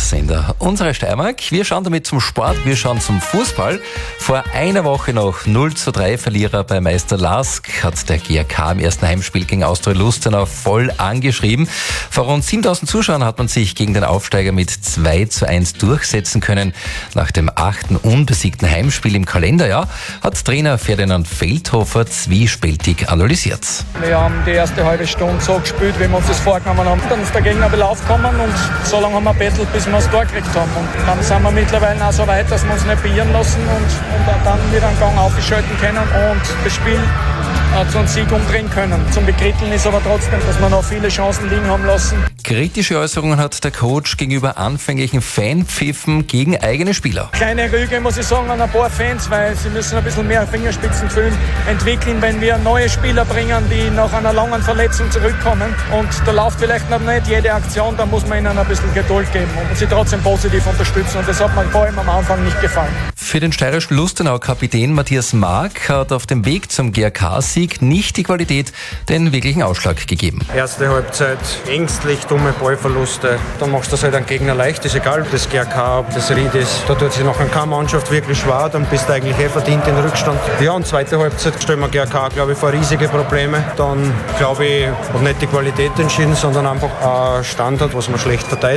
Sender Unsere Steiermark. Wir schauen damit zum Sport, wir schauen zum Fußball. Vor einer Woche noch 0:3 Verlierer bei Meister LASK hat der GRK im ersten Heimspiel gegen Austria Lustenau voll angeschrieben. Vor rund 7.000 Zuschauern hat man sich gegen den Aufsteiger mit 2:1 durchsetzen können. Nach dem 8. unbesiegten Heimspiel im Kalenderjahr hat Trainer Ferdinand Feldhofer zwiespältig analysiert. Wir haben die erste halbe Stunde so gespielt, wie wir uns das vorgenommen haben. Dann ist der Gegner ein bisschen aufgekommen und so lange haben wir gebettelt, bis wir das Tor gekriegt haben. Und dann sind wir mittlerweile auch so weit, dass wir uns nicht beirren lassen und dann wieder einen Gang aufschalten können und das Spiel zu einem Sieg umdrehen können. Zum Bekritteln ist aber trotzdem, dass wir noch viele Chancen liegen haben lassen. Kritische Äußerungen hat der Coach gegenüber anfänglichen Fanpfiffen gegen eigene Spieler. Kleine Rüge, muss ich sagen, an ein paar Fans, weil sie müssen ein bisschen mehr Fingerspitzengefühl entwickeln, wenn wir neue Spieler bringen, die nach einer langen Verletzung zurückkommen. Und da läuft vielleicht noch nicht jede Aktion, da muss man ihnen ein bisschen Geduld geben und sie trotzdem positiv unterstützen. Und das hat mir vor allem am Anfang nicht gefallen. Für den steirischen Lustenau-Kapitän Matthias Mark hat auf dem Weg zum GRK-Sieg nicht die Qualität den wirklichen Ausschlag gegeben. Erste Halbzeit ängstlich, dumme Ballverluste. Dann machst du das halt einen Gegner leicht, ist egal, ob das GRK, ob das Ried ist. Da tut sich noch keine Mannschaft wirklich schwer, dann bist du eigentlich verdient in Rückstand. Ja, und zweite Halbzeit stellen wir GRK, glaube ich, vor riesige Probleme. Dann, glaube ich, hat nicht die Qualität entschieden, sondern einfach ein Standard, was man schlecht verteidigt.